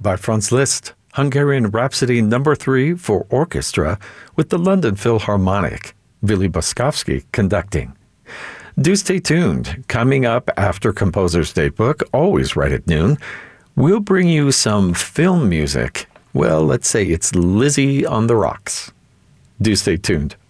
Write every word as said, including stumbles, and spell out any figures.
by Franz Liszt, Hungarian Rhapsody number three for orchestra with the London Philharmonic, Willy Boskovsky conducting. Do stay tuned. Coming up after Composer's Datebook, always right at noon, we'll bring you some film music. Well, let's say it's Lizzie on the Rocks. Do stay tuned.